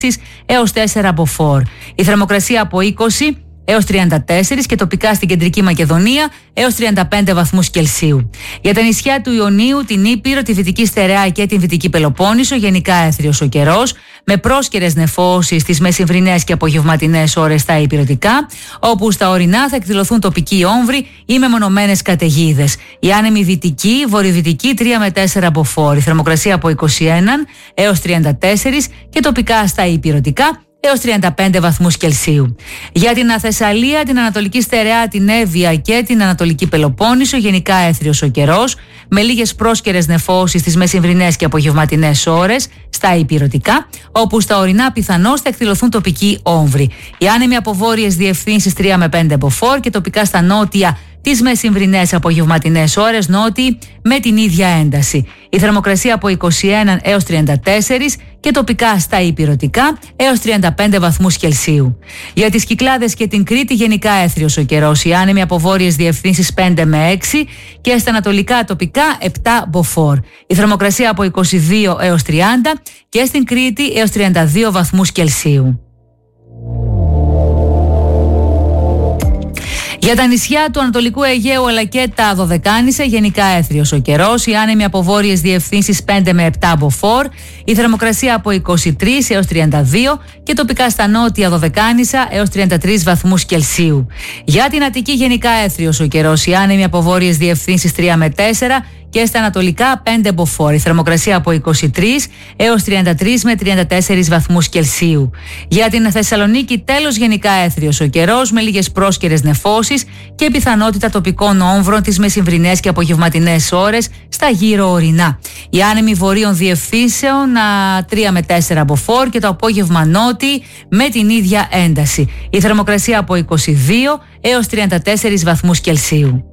έως 4 μποφόρ. Η θερμοκρασία από 20 έως 34 και τοπικά στην Κεντρική Μακεδονία έως 35 βαθμούς Κελσίου. Για τα νησιά του Ιωνίου, την Ήπειρο, τη Δυτική Στερεά και την Δυτική Πελοπόννησο, γενικά έθριος ο καιρός, με πρόσκαιρες νεφώσεις στις μεσημβρινές και απογευματινές ώρες στα ηπειρωτικά, όπου στα ορεινά θα εκδηλωθούν τοπικοί όμβροι ή μεμονωμένες καταιγίδες. Η άνεμη δυτική, βορειοδυτική 3 με 4 μποφόρ. Η θερμοκρασία από 21 έως 34 και τοπικά στα ηπειρωτικά έως 35 βαθμούς Κελσίου. Για την Αθεσσαλία, την Ανατολική Στερεά, την Εύβοια και την Ανατολική Πελοπόννησο, γενικά έθριος ο καιρός, με λίγες πρόσκαιρες νεφώσεις στις μεσημβρινές και απογευματινές ώρες στα ηπειρωτικά, όπου στα ορεινά πιθανώς θα εκδηλωθούν τοπικοί όμβροι. Οι άνεμοι από βόρειες διευθύνσεις 3 με 5 μποφόρ και τοπικά στα νότια τις μεσημβρινές απογευματινές ώρες νότιοι με την ίδια ένταση. Η θερμοκρασία από 21 έως 34 και τοπικά στα ηπειρωτικά έως 35 βαθμούς Κελσίου. Για τις Κυκλάδες και την Κρήτη, γενικά έθριος ο καιρός. Οι άνεμοι από βόρειες διευθύνσεις 5 με 6 και στα ανατολικά τοπικά 7 μποφόρ. Η θερμοκρασία από 22 έως 30 και στην Κρήτη έως 32 βαθμούς Κελσίου. Για τα νησιά του Ανατολικού Αιγαίου αλλά και τα Δωδεκάνησα, γενικά έθριος ο καιρός. Οι άνεμοι από βόρειες διευθύνσεις 5 με 7 μποφόρ. Η θερμοκρασία από 23 έως 32 και τοπικά στα νότια Δωδεκάνησα έως 33 βαθμούς Κελσίου. Για την Αττική, γενικά έθριος ο καιρός. Οι άνεμοι από βόρειες διευθύνσεις 3 με 4 και στα ανατολικά 5 μποφόρ. Η θερμοκρασία από 23 έως 33 με 34 βαθμούς Κελσίου. Για την Θεσσαλονίκη, τέλος, γενικά έθριος ο καιρός, με λίγες πρόσκαιρες νεφώσεις και πιθανότητα τοπικών όμβρων τις μεσημβρινές και απογευματινές ώρες στα γύρω ορεινά. Οι άνεμοι βορείων διευθύνσεων 3 με 4 μποφόρ και το απόγευμα νότιοι με την ίδια ένταση. Η θερμοκρασία από 22 έως 34 βαθμούς Κελσίου.